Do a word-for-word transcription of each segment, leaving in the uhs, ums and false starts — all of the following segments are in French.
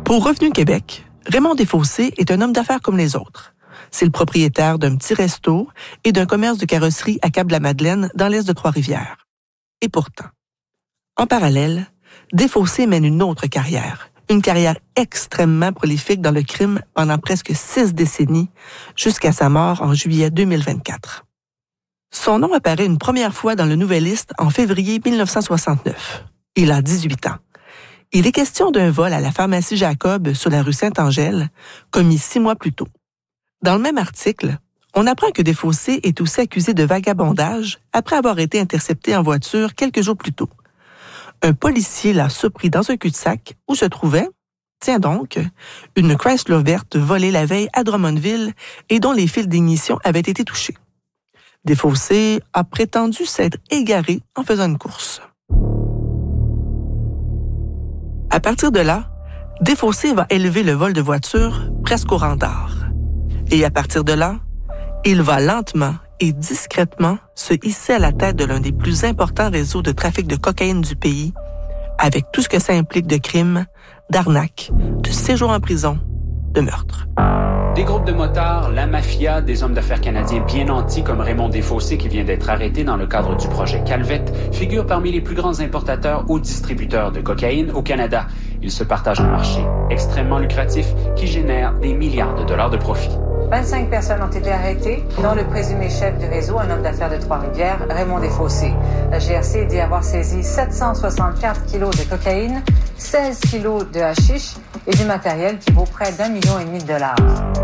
Pour Revenu Québec, Raymond Desfossés est un homme d'affaires comme les autres. C'est le propriétaire d'un petit resto et d'un commerce de carrosserie à Cap-de-la-Madeleine, dans l'est de Trois-Rivières. Et pourtant, en parallèle, Desfossés mène une autre carrière, une carrière extrêmement prolifique dans le crime pendant presque six décennies, jusqu'à sa mort en juillet deux mille vingt-quatre. Son nom apparaît une première fois dans le Nouvelliste en février dix-neuf cent soixante-neuf. Il a dix-huit ans. Il est question d'un vol à la pharmacie Jacob sur la rue Sainte-Angèle, commis six mois plus tôt. Dans le même article, on apprend que Desfossés est aussi accusé de vagabondage après avoir été intercepté en voiture quelques jours plus tôt. Un policier l'a surpris dans un cul-de-sac où se trouvait, tiens donc, une Chrysler verte volée la veille à Drummondville et dont les fils d'ignition avaient été touchés. Desfossés a prétendu s'être égaré en faisant une course. À partir de là, Desfossés va élever le vol de voiture presque au rang d'art. Et à partir de là, il va lentement et discrètement se hisser à la tête de l'un des plus importants réseaux de trafic de cocaïne du pays, avec tout ce que ça implique de crimes, d'arnaques, de séjours en prison, de meurtres. Des groupes de motards, la mafia, des hommes d'affaires canadiens bien nantis comme Raymond Desfossés qui vient d'être arrêté dans le cadre du projet Calvette figurent parmi les plus grands importateurs ou distributeurs de cocaïne au Canada. Ils se partagent un marché extrêmement lucratif qui génère des milliards de dollars de profit. vingt-cinq personnes ont été arrêtées, dont le présumé chef du réseau, un homme d'affaires de Trois-Rivières, Raymond Desfossés. La G R C dit avoir saisi sept cent soixante-quatre kilos de cocaïne, seize kilos de hashish et du matériel qui vaut près d'un million et demi de dollars.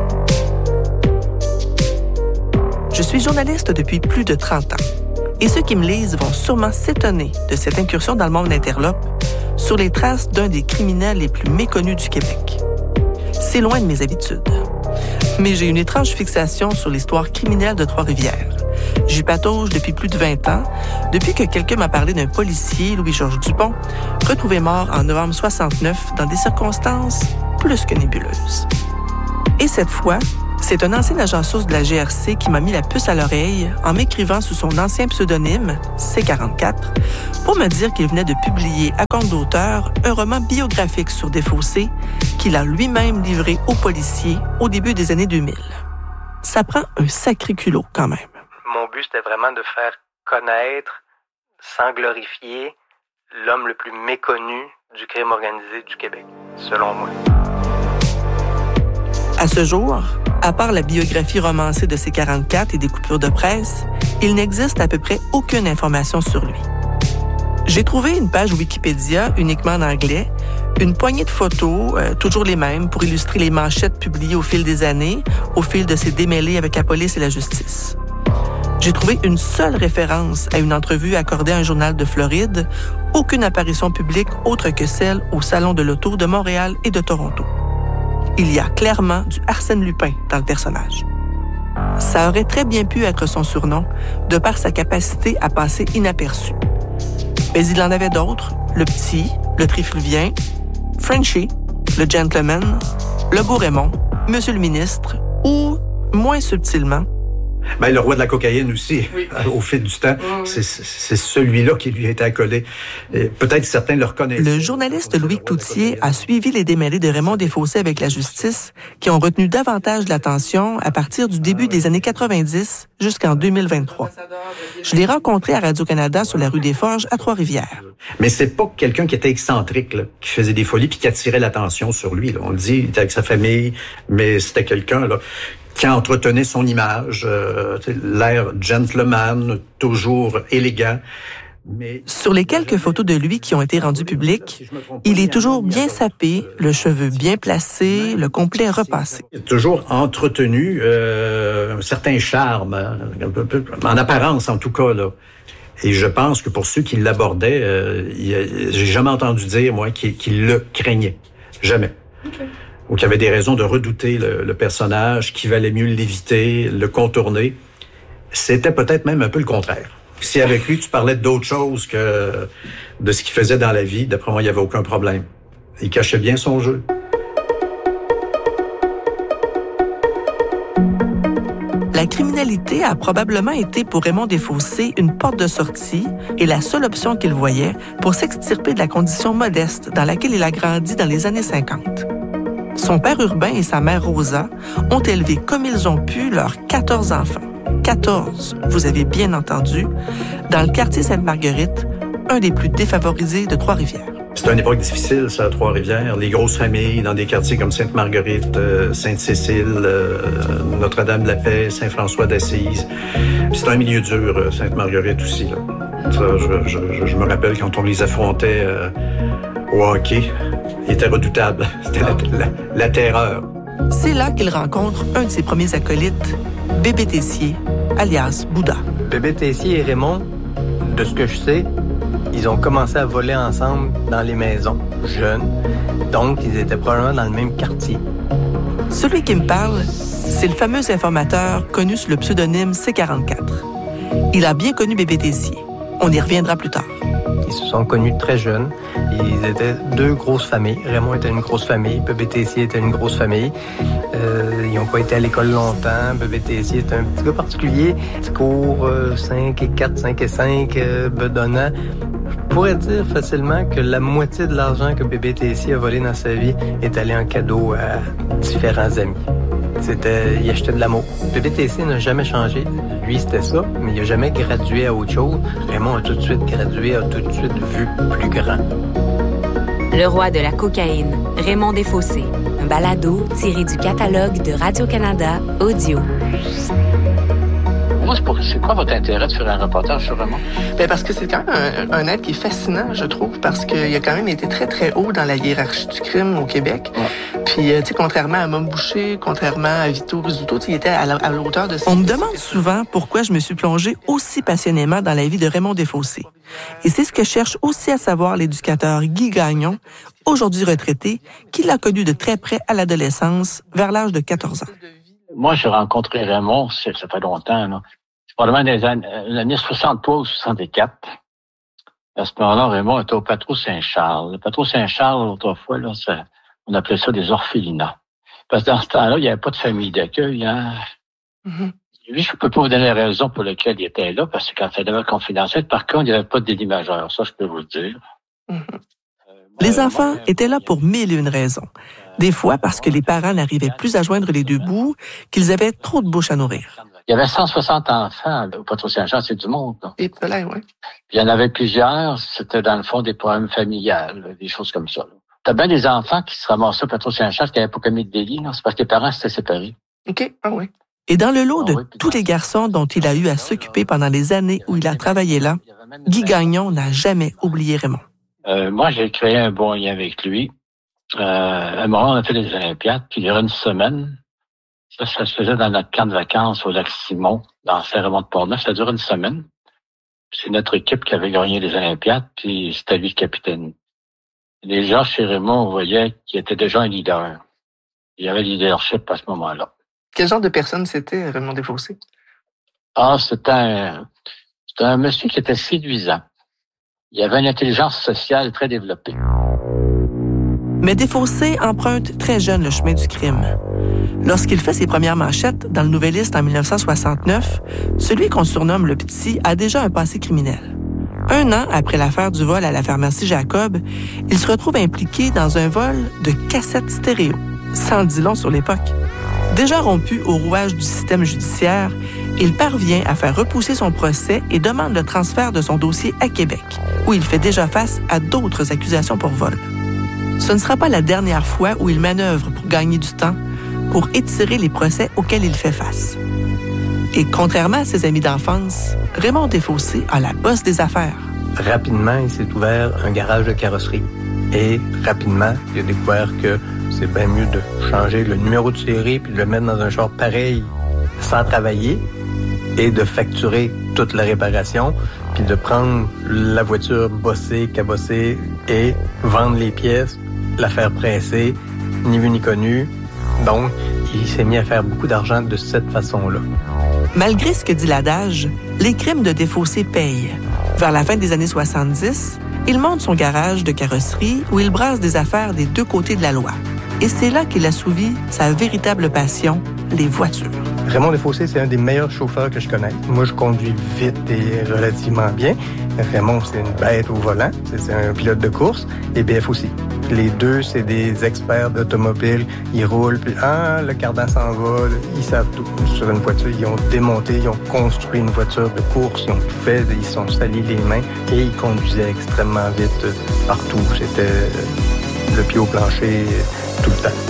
Je suis journaliste depuis plus de trente ans. Et ceux qui me lisent vont sûrement s'étonner de cette incursion dans le monde d'interlope sur les traces d'un des criminels les plus méconnus du Québec. C'est loin de mes habitudes. Mais j'ai une étrange fixation sur l'histoire criminelle de Trois-Rivières. J'y patauge depuis plus de vingt ans, depuis que quelqu'un m'a parlé d'un policier, Louis-Georges Dupont, retrouvé mort en novembre soixante-neuf dans des circonstances plus que nébuleuses. Et cette fois, c'est un ancien agent source de la G R C qui m'a mis la puce à l'oreille en m'écrivant sous son ancien pseudonyme, C quarante-quatre, pour me dire qu'il venait de publier à compte d'auteur un roman biographique sur Desfossés qu'il a lui-même livré aux policiers au début des années deux mille. Ça prend un sacré culot quand même. Mon but, c'était vraiment de faire connaître, sans glorifier, l'homme le plus méconnu du crime organisé du Québec, selon moi. À ce jour, à part la biographie romancée de C quarante-quatre et des coupures de presse, il n'existe à peu près aucune information sur lui. J'ai trouvé une page Wikipédia uniquement en anglais, une poignée de photos, euh, toujours les mêmes, pour illustrer les manchettes publiées au fil des années, au fil de ses démêlés avec la police et la justice. J'ai trouvé une seule référence à une entrevue accordée à un journal de Floride, aucune apparition publique autre que celle au Salon de l'Auto de Montréal et de Toronto. Il y a clairement du Arsène Lupin dans le personnage. Ça aurait très bien pu être son surnom, de par sa capacité à passer inaperçu. Mais il en avait d'autres, le petit, le trifluvien, Frenchy, le gentleman, le beau Raymond, monsieur le ministre, ou, moins subtilement, Ben, le roi de la cocaïne aussi, oui. Au fil du temps, oui, oui. C'est, c'est celui-là qui lui a été accolé. Et peut-être certains le reconnaissent. Le journaliste Louis Cloutier a suivi les démêlés de Raymond Desfossés avec la justice, qui ont retenu davantage l'attention à partir du début des années quatre-vingt-dix jusqu'en deux mille vingt-trois. Je l'ai rencontré à Radio-Canada sur la rue des Forges à Trois-Rivières. Mais c'est pas quelqu'un qui était excentrique, là, qui faisait des folies puis qui attirait l'attention sur lui. Là. On le dit, il était avec sa famille, mais c'était quelqu'un là qui entretenait son image, euh, l'air gentleman, toujours élégant. Mais sur les quelques photos de lui qui ont été rendues publiques, il est toujours bien sapé, le cheveu bien placé, le complet repassé. Il a toujours entretenu euh, un certain charme, hein, en apparence en tout cas, là. Et je pense que pour ceux qui l'abordaient, euh, j'ai jamais entendu dire, moi, qu'il, qu'il le craignait. Jamais. Okay. Ou qu'il y avait des raisons de redouter le, le personnage, qu'il valait mieux l'éviter, le contourner. C'était peut-être même un peu le contraire. Si avec lui, tu parlais d'autre chose que de ce qu'il faisait dans la vie, d'après moi, il n'y avait aucun problème. Il cachait bien son jeu. La criminalité a probablement été pour Raymond Desfossés une porte de sortie et la seule option qu'il voyait pour s'extirper de la condition modeste dans laquelle il a grandi dans les années cinquante. Son père Urbain et sa mère Rosa ont élevé comme ils ont pu leurs quatorze enfants. quatorze, vous avez bien entendu, dans le quartier Sainte-Marguerite, un des plus défavorisés de Trois-Rivières. C'est une époque difficile, ça, à Trois-Rivières. Les grosses familles dans des quartiers comme Sainte-Marguerite, euh, Sainte-Cécile, euh, Notre-Dame-de-la-Paix, Saint-François d'Assise. C'est un milieu dur, euh, Sainte-Marguerite aussi. Là. Ça, je, je, je me rappelle quand on les affrontait euh, au hockey, ils étaient redoutables. C'était la, la, la terreur. C'est là qu'il rencontre un de ses premiers acolytes, Bébé Tessier, alias Bouddha. Bébé Tessier et Raymond, de ce que je sais, ils ont commencé à voler ensemble dans les maisons, jeunes. Donc, ils étaient probablement dans le même quartier. Celui qui me parle, c'est le fameux informateur connu sous le pseudonyme C quarante-quatre. Il a bien connu Bébé Tessier. On y reviendra plus tard. Ils se sont connus très jeunes. Ils étaient deux grosses familles. Raymond était une grosse famille. Bébé Tessier était une grosse famille. Euh, ils n'ont pas été à l'école longtemps. Bébé Tessier était un petit gars particulier. Petit cours euh, cinq et quatre, cinq et cinq, euh, bedonnant. Je pourrais dire facilement que la moitié de l'argent que Bébé Tessier a volé dans sa vie est allé en cadeau à différents amis. C'était, il achetait de l'amour. Bébé Tessier n'a jamais changé. Lui, c'était ça, mais il n'a jamais gradué à autre chose. Raymond a tout de suite gradué, a tout de suite vu plus grand. Le roi de la cocaïne, Raymond Desfossés. Un balado tiré du catalogue de Radio-Canada Audio. Moi, c'est, pour, c'est quoi votre intérêt de faire un reportage sur Raymond? Bien, parce que c'est quand même un, un être qui est fascinant, je trouve, parce qu'il a quand même été très, très haut dans la hiérarchie du crime au Québec. Ouais. Puis, tu sais, contrairement à Mom Boucher, contrairement à Vito Rizzuto, il était à la, à la hauteur de... On me demande souvent pourquoi je me suis plongée aussi passionnément dans la vie de Raymond Desfossés. Et c'est ce que cherche aussi à savoir l'éducateur Guy Gagnon, aujourd'hui retraité, qui l'a connu de très près à l'adolescence, vers l'âge de quatorze ans. Moi, j'ai rencontré Raymond, c'est, ça fait longtemps, là. C'est probablement des années, l'année soixante-trois ou soixante-quatre. À ce moment-là, Raymond était au Patro Saint-Charles. Le Patro Saint-Charles, autrefois, là, ça, on appelait ça des orphelinats. Parce que dans ce temps-là, il n'y avait pas de famille d'accueil, hein. Mm-hmm. Lui, je ne peux pas vous donner la raison pour laquelle il était là, parce que quand ça devait confidentiel, par contre, il n'y avait pas de délit majeur. Ça, je peux vous le dire. Mm-hmm. Euh, les enfants étaient là pour mille et une raisons. Des fois parce que les parents n'arrivaient plus à joindre les deux bouts, qu'ils avaient trop de bouche à nourrir. Il y avait cent soixante enfants au Patro Saint-Charles, c'est du monde. Là. Et là, oui. Il y en avait plusieurs, c'était dans le fond des problèmes familiales, des choses comme ça. T'as bien des enfants qui se ramassaient au Patro Saint-Charles qui n'avaient pas commis de délit, là. C'est parce que les parents s'étaient séparés. OK, ah oui. Et dans le lot de ah oui, tous les garçons dont il a eu à s'occuper pendant les années où il a travaillé là, Guy Gagnon n'a jamais oublié Raymond. Euh, moi, j'ai créé un bon lien avec lui. Euh, à un moment, on a fait des Olympiades, puis il y aurait une semaine. Ça, ça se faisait dans notre camp de vacances au lac Simon, dans Saint-Raymond-de-Portneuf. Ça durait une semaine. C'est notre équipe qui avait gagné les Olympiades, puis c'était lui le capitaine. Les gens chez Raymond, on voyait qu'il était déjà un leader. Il y avait le leadership à ce moment-là. Quel genre de personne c'était, Raymond Desfossés? Ah, c'était un, c'était un monsieur qui était séduisant. Il avait une intelligence sociale très développée. Mais Desfossés emprunte très jeune le chemin du crime. Lorsqu'il fait ses premières manchettes dans le Nouvelliste en dix-neuf cent soixante-neuf, celui qu'on surnomme le Petit a déjà un passé criminel. Un an après l'affaire du vol à la pharmacie Jacob, il se retrouve impliqué dans un vol de cassettes stéréo. Sans dit long sur l'époque. Déjà rompu au rouage du système judiciaire, il parvient à faire repousser son procès et demande le transfert de son dossier à Québec, où il fait déjà face à d'autres accusations pour vol. Ce ne sera pas la dernière fois où il manœuvre pour gagner du temps, pour étirer les procès auxquels il fait face. Et contrairement à ses amis d'enfance, Raymond Desfossés a la bosse des affaires. Rapidement, il s'est ouvert un garage de carrosserie. Et rapidement, il a découvert que c'est bien mieux de changer le numéro de série puis de le mettre dans un char pareil sans travailler et de facturer toute la réparation puis de prendre la voiture bossée, cabossée et vendre les pièces, la faire presser, ni vu ni connu. Donc, il s'est mis à faire beaucoup d'argent de cette façon-là. Malgré ce que dit l'adage, les crimes de Desfossés payent. Vers la fin des années soixante-dix, il monte son garage de carrosserie où il brasse des affaires des deux côtés de la loi. Et c'est là qu'il assouvit sa véritable passion, les voitures. Raymond Desfossés, c'est un des meilleurs chauffeurs que je connaisse. Moi, je conduis vite et relativement bien. Raymond, c'est une bête au volant. C'est un pilote de course. Et B F aussi. Les deux, c'est des experts d'automobile. Ils roulent, puis ah, le cardan s'en va. Ils savent tout sur une voiture. Ils ont démonté, ils ont construit une voiture de course. Ils ont tout fait, ils se sont salis les mains et ils conduisaient extrêmement vite partout. C'était le pied au plancher tout le temps.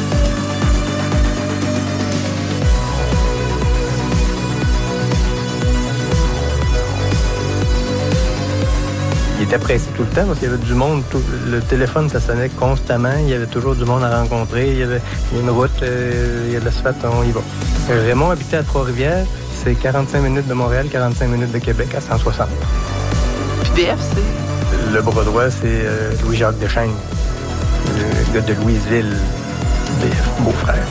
Il était pressé tout le temps parce qu'il y avait du monde. Tout, le téléphone, ça sonnait constamment. Il y avait toujours du monde à rencontrer. Il y avait une route, euh, il y a de l'asphalte, on y va. Raymond habitait à Trois-Rivières. C'est quarante-cinq minutes de Montréal, quarante-cinq minutes de Québec à cent soixante. Puis D F, c'est? Le bras droit, c'est euh, Louis-Jacques Deschênes, le gars de Louisville, D F, beau-frère.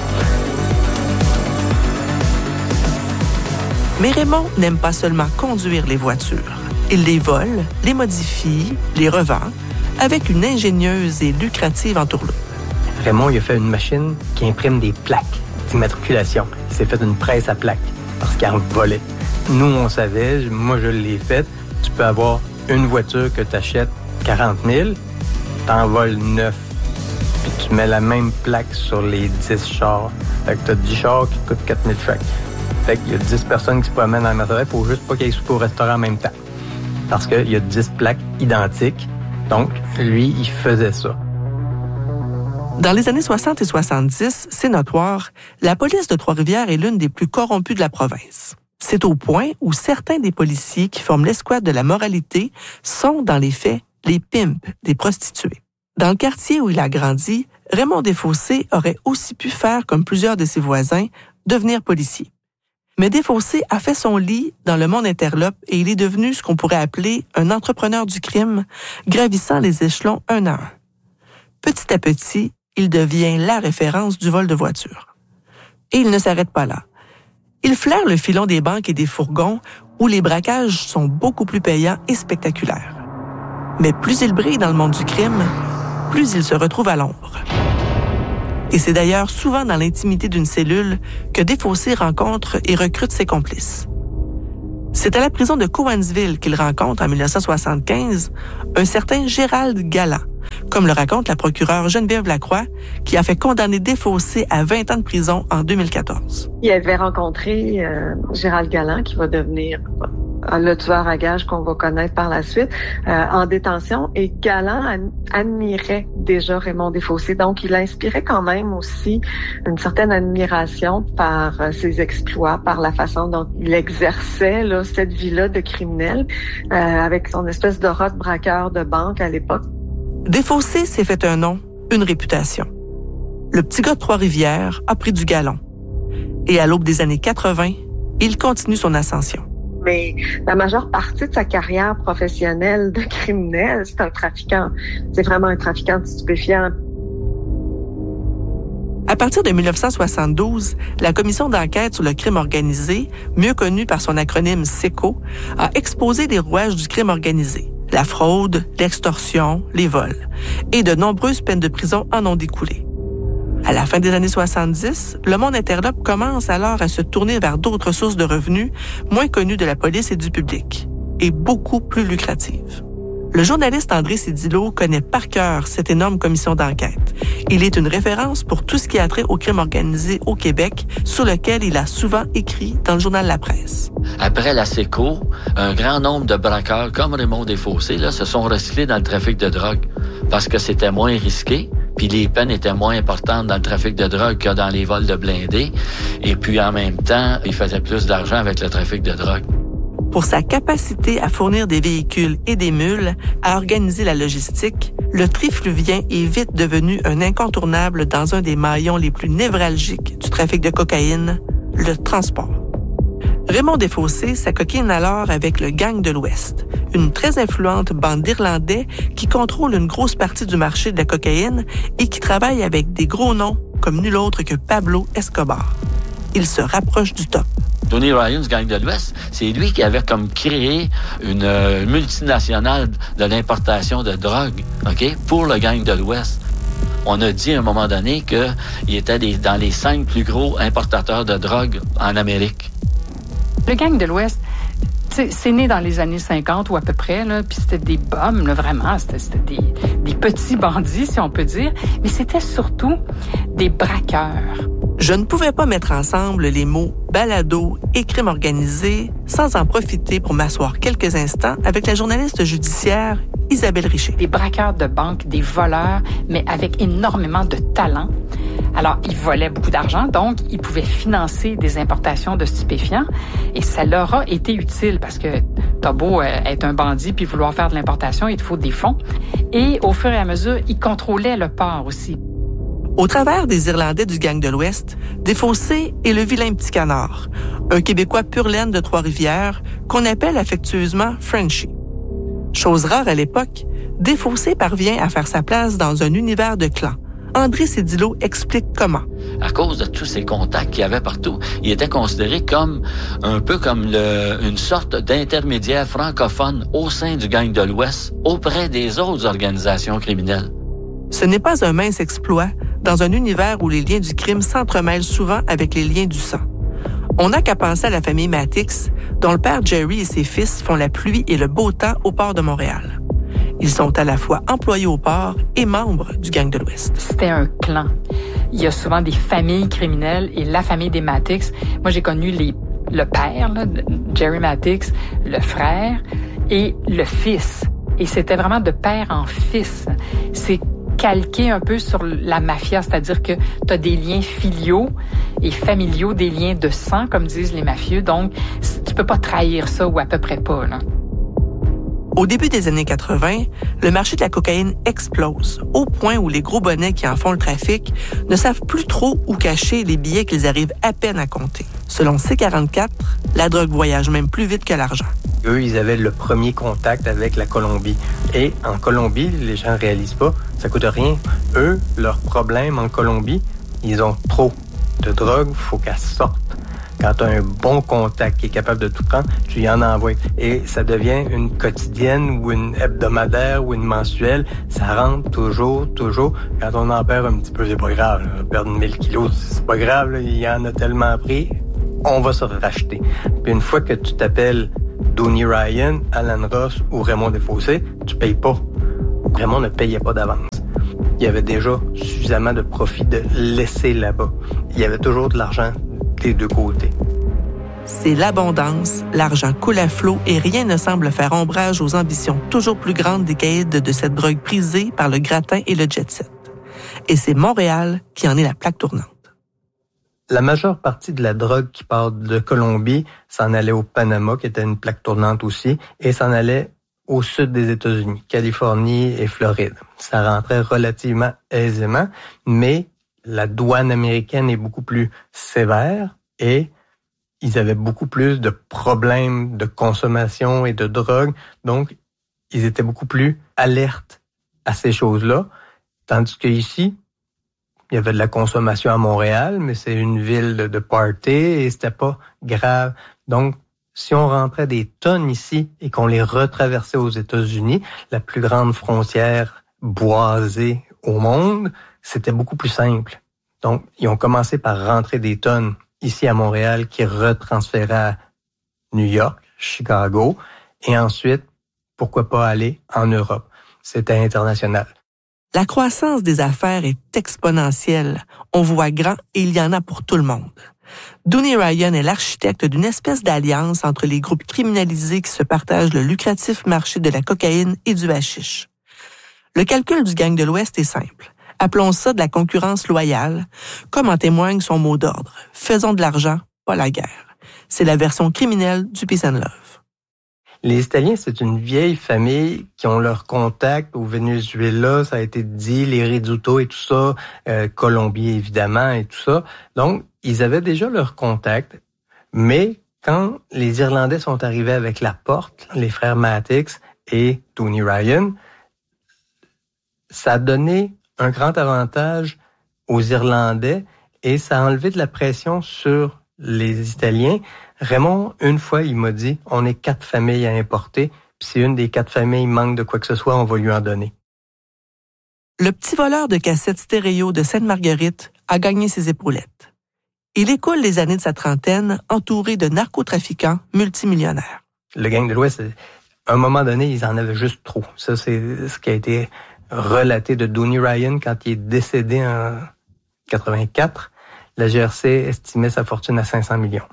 Mais Raymond n'aime pas seulement conduire les voitures. Il les vole, les modifie, les revend, avec une ingénieuse et lucrative entourloupe. Raymond, il a fait une machine qui imprime des plaques d'immatriculation. Il s'est fait une presse à plaques parce qu'il en volait. Nous, on savait, moi, je l'ai fait. Tu peux avoir une voiture que tu achètes quarante mille, t'en voles neuf, puis tu mets la même plaque sur les dix chars. Fait que t'as dix chars qui coûtent quatre mille chaque. Fait qu'il y a dix personnes qui se promènent dans le matériel, il faut juste pas qu'ils soient au restaurant en même temps. Parce qu'il y a dix plaques identiques. Donc, lui, il faisait ça. Dans les années soixante et soixante-dix, c'est notoire, la police de Trois-Rivières est l'une des plus corrompues de la province. C'est au point où certains des policiers qui forment l'escouade de la moralité sont, dans les faits, les pimps des prostituées. Dans le quartier où il a grandi, Raymond Desfossés aurait aussi pu faire comme plusieurs de ses voisins, devenir policier. Mais Desfossés a fait son lit dans le monde interlope et il est devenu ce qu'on pourrait appeler un entrepreneur du crime, gravissant les échelons un à un. Petit à petit, il devient la référence du vol de voitures. Et il ne s'arrête pas là. Il flaire le filon des banques et des fourgons où les braquages sont beaucoup plus payants et spectaculaires. Mais plus il brille dans le monde du crime, plus il se retrouve à l'ombre. Et c'est d'ailleurs souvent dans l'intimité d'une cellule que Desfossés rencontre et recrute ses complices. C'est à la prison de Cowansville qu'il rencontre en dix-neuf cent soixante-quinze un certain Gérald Galland, comme le raconte la procureure Geneviève Lacroix, qui a fait condamner Desfossés à vingt ans de prison en deux mille quatorze. Il avait rencontré euh, Gérald Galland, qui va devenir le tueur à gages qu'on va connaître par la suite, euh, en détention. Et Galland admirait déjà Raymond Desfossés. Donc, il inspirait quand même aussi une certaine admiration par euh, ses exploits, par la façon dont il exerçait là, cette vie-là de criminel, euh, avec son espèce d'aura de braqueur de banque à l'époque. Desfossés s'est fait un nom, une réputation. Le petit gars de Trois-Rivières a pris du galon. Et à l'aube des années quatre-vingt, il continue son ascension. Mais la majeure partie de sa carrière professionnelle de criminel, c'est un trafiquant. C'est vraiment un trafiquant de stupéfiants. À partir de dix-neuf cent soixante-douze, la commission d'enquête sur le crime organisé, mieux connue par son acronyme SECO, a exposé les rouages du crime organisé. La fraude, l'extorsion, les vols. Et de nombreuses peines de prison en ont découlé. À la fin des années soixante-dix, le monde interlope commence alors à se tourner vers d'autres sources de revenus, moins connues de la police et du public, et beaucoup plus lucratives. Le journaliste André Cédillo connaît par cœur cette énorme commission d'enquête. Il est une référence pour tout ce qui a trait au crime organisé au Québec, sur lequel il a souvent écrit dans le journal La Presse. Après la SECO, un grand nombre de braqueurs comme Raymond Desfossés là, se sont recyclés dans le trafic de drogue parce que c'était moins risqué. Puis les peines étaient moins importantes dans le trafic de drogue que dans les vols de blindés. Et puis en même temps, ils faisaient plus d'argent avec le trafic de drogue. Pour sa capacité à fournir des véhicules et des mules, à organiser la logistique, le trifluvien est vite devenu un incontournable dans un des maillons les plus névralgiques du trafic de cocaïne, le transport. Raymond Desfossés s'acoquine alors avec le Gang de l'Ouest, une très influente bande d'Irlandais qui contrôle une grosse partie du marché de la cocaïne et qui travaille avec des gros noms comme nul autre que Pablo Escobar. Il se rapproche du top. Tony Ryan du Gang de l'Ouest, c'est lui qui avait comme créé une euh, multinationale de l'importation de drogue, ok, pour le Gang de l'Ouest. On a dit à un moment donné qu'il était des, dans les cinq plus gros importateurs de drogue en Amérique. Le Gang de l'Ouest, c'est, c'est né dans les années cinquante ou à peu près, là, puis c'était des bums, là, vraiment, c'était, c'était des, des petits bandits, si on peut dire, mais c'était surtout des braqueurs. Je ne pouvais pas mettre ensemble les mots balado et crime organisé sans en profiter pour m'asseoir quelques instants avec la journaliste judiciaire Isabelle Richer. Des braqueurs de banque, des voleurs, mais avec énormément de talent. Alors, ils volaient beaucoup d'argent, donc ils pouvaient financer des importations de stupéfiants et ça leur a été utile parce que t'as beau être un bandit puis vouloir faire de l'importation, il te faut des fonds. Et au fur et à mesure, ils contrôlaient le port aussi. Au travers des Irlandais du gang de l'Ouest, Desfossés est le vilain petit canard, un Québécois pur laine de Trois-Rivières qu'on appelle affectueusement Frenchy. Chose rare à l'époque, Desfossés parvient à faire sa place dans un univers de clans. André Cédillo explique comment. À cause de tous ces contacts qu'il y avait partout, il était considéré comme un peu comme le, une sorte d'intermédiaire francophone au sein du gang de l'Ouest auprès des autres organisations criminelles. Ce n'est pas un mince exploit dans un univers où les liens du crime s'entremêlent souvent avec les liens du sang. On n'a qu'à penser à la famille Matix, dont le père Jerry et ses fils font la pluie et le beau temps au port de Montréal. Ils sont à la fois employés au port et membres du gang de l'Ouest. C'était un clan. Il y a souvent des familles criminelles et la famille des Matix. Moi, j'ai connu les, le père, là, Jerry Matix, le frère et le fils. Et c'était vraiment de père en fils. C'est calqué un peu sur la mafia, c'est-à-dire que tu as des liens filiaux et familiaux, des liens de sang, comme disent les mafieux. Donc, tu peux pas trahir ça ou à peu près pas, là. Au début des années quatre-vingts, le marché de la cocaïne explose, au point où les gros bonnets qui en font le trafic ne savent plus trop où cacher les billets qu'ils arrivent à peine à compter. Selon C quarante-quatre, la drogue voyage même plus vite que l'argent. Eux, ils avaient le premier contact avec la Colombie. Et en Colombie, les gens ne réalisent pas, ça coûte rien. Eux, leur problème en Colombie, ils ont trop de drogue, il faut qu'elle sorte. Quand tu as un bon contact qui est capable de tout prendre, tu y en envoies. Et ça devient une quotidienne ou une hebdomadaire ou une mensuelle. Ça rentre toujours, toujours. Quand on en perd un petit peu, c'est pas grave. Là. Perdre mille kilos, c'est pas grave. Là. Il y en a tellement pris. On va se racheter. Puis une fois que tu t'appelles Dooney Ryan, Alan Ross ou Raymond Desfossés, tu payes pas. Raymond ne payait pas d'avance. Il y avait déjà suffisamment de profit de laisser là-bas. Il y avait toujours de l'argent des deux côtés. C'est l'abondance, l'argent coule à flot et rien ne semble faire ombrage aux ambitions toujours plus grandes des caïds de cette drogue prisée par le gratin et le jet-set. Et c'est Montréal qui en est la plaque tournante. La majeure partie de la drogue qui part de Colombie s'en allait au Panama, qui était une plaque tournante aussi, et s'en allait au sud des États-Unis, Californie et Floride. Ça rentrait relativement aisément, mais la douane américaine est beaucoup plus sévère et ils avaient beaucoup plus de problèmes de consommation et de drogue. Donc, ils étaient beaucoup plus alertes à ces choses-là. Tandis qu'ici, il y avait de la consommation à Montréal, mais c'est une ville de, de party et c'était pas grave. Donc, si on rentrait des tonnes ici et qu'on les retraversait aux États-Unis, la plus grande frontière boisée au monde, c'était beaucoup plus simple. Donc, ils ont commencé par rentrer des tonnes ici à Montréal qui retransféraient à New York, Chicago, et ensuite, pourquoi pas aller en Europe. C'était international. La croissance des affaires est exponentielle. On voit grand et il y en a pour tout le monde. Dooney Ryan est l'architecte d'une espèce d'alliance entre les groupes criminalisés qui se partagent le lucratif marché de la cocaïne et du hashish. Le calcul du gang de l'Ouest est simple. Appelons ça de la concurrence loyale, comme en témoigne son mot d'ordre. Faisons de l'argent, pas la guerre. C'est la version criminelle du Peace and Love. Les Italiens, c'est une vieille famille qui ont leur contact au Venezuela, ça a été dit, les Rizzuto et tout ça, euh, Colombie évidemment et tout ça. Donc, ils avaient déjà leur contact, mais quand les Irlandais sont arrivés avec la porte, les frères Matix et Dooney Ryan, ça a donné un grand avantage aux Irlandais et ça a enlevé de la pression sur les Italiens. Raymond, une fois, il m'a dit, on est quatre familles à importer, puis si une des quatre familles manque de quoi que ce soit, on va lui en donner. Le petit voleur de cassettes stéréo de Sainte-Marguerite a gagné ses épaulettes. Il écoule les années de sa trentaine entouré de narcotrafiquants multimillionnaires. le gang de l'Ouest, à un moment donné, ils en avaient juste trop. Ça, c'est ce qui a été relaté de Dooney Ryan quand il est décédé en quatre-vingt-quatre. La G R C estimait sa fortune à cinq cents millions.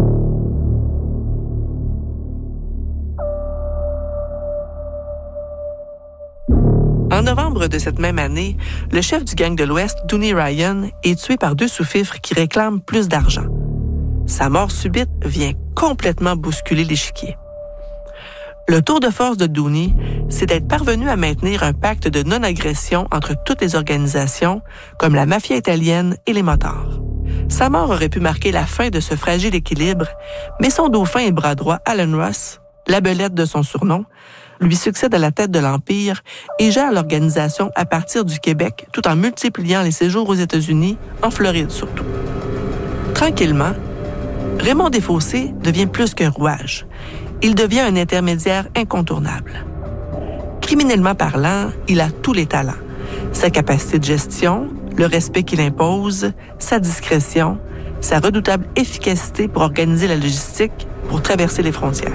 En novembre de cette même année, le chef du gang de l'Ouest, Dooney Ryan, est tué par deux sous-fifres qui réclament plus d'argent. Sa mort subite vient complètement bousculer l'échiquier. Le tour de force de Dooney, c'est d'être parvenu à maintenir un pacte de non-agression entre toutes les organisations, comme la mafia italienne et les motards. Sa mort aurait pu marquer la fin de ce fragile équilibre, mais son dauphin et bras droit, Alan Ross, la belette de son surnom, lui succède à la tête de l'Empire et gère l'organisation à partir du Québec, tout en multipliant les séjours aux États-Unis, en Floride surtout. Tranquillement, Raymond Desfossés devient plus qu'un rouage. Il devient un intermédiaire incontournable. Criminellement parlant, il a tous les talents. Sa capacité de gestion, le respect qu'il impose, sa discrétion, sa redoutable efficacité pour organiser la logistique, pour traverser les frontières.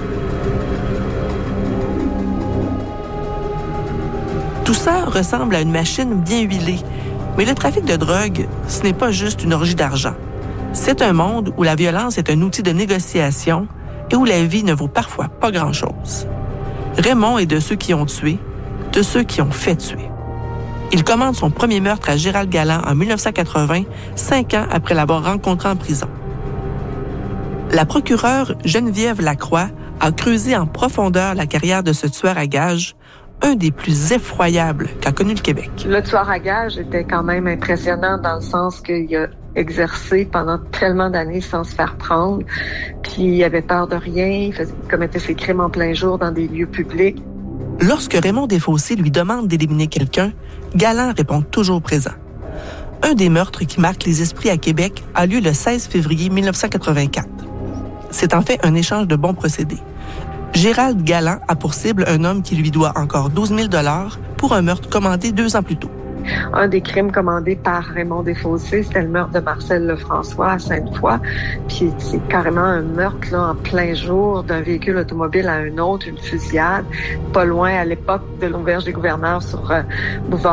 Tout ça ressemble à une machine bien huilée, mais le trafic de drogue, ce n'est pas juste une orgie d'argent. C'est un monde où la violence est un outil de négociation et où la vie ne vaut parfois pas grand-chose. Raymond est de ceux qui ont tué, de ceux qui ont fait tuer. Il commande son premier meurtre à Gérald Galland en dix-neuf cent quatre-vingts, cinq ans après l'avoir rencontré en prison. La procureure Geneviève Lacroix a creusé en profondeur la carrière de ce tueur à gages, un des plus effroyables qu'a connu le Québec. Le tueur à gages était quand même impressionnant dans le sens qu'il a exercé pendant tellement d'années sans se faire prendre, puis il avait peur de rien, il, faisait, il commettait ses crimes en plein jour dans des lieux publics. Lorsque Raymond Desfossés lui demande d'éliminer quelqu'un, Galland répond toujours présent. Un des meurtres qui marque les esprits à Québec a lieu le seize février dix-neuf cent quatre-vingt-quatre. C'est en fait un échange de bons procédés. Gérald Galland a pour cible un homme qui lui doit encore douze mille dollars pour un meurtre commandé deux ans plus tôt. Un des crimes commandés par Raymond Desfossés, c'était le meurtre de Marcel Lefrançois à Sainte-Foy. Puis c'est carrément un meurtre là, en plein jour d'un véhicule automobile à un autre, une fusillade, pas loin à l'époque de l'auberge des gouverneurs sur euh, Boulevard